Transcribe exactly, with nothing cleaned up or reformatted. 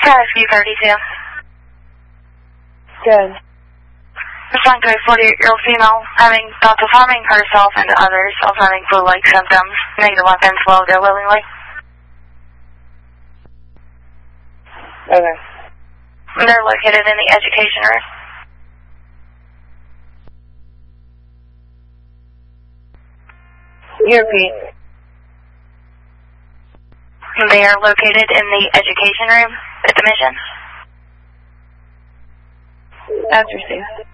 Rescue thirty-two. Good. Responding to a forty-eight-year-old female having thoughts of harming herself and others, also having flu-like symptoms. Negative weapons will go willingly. Okay. They're located in the education room. You repeat. They are located in the education room at the mission. That's received.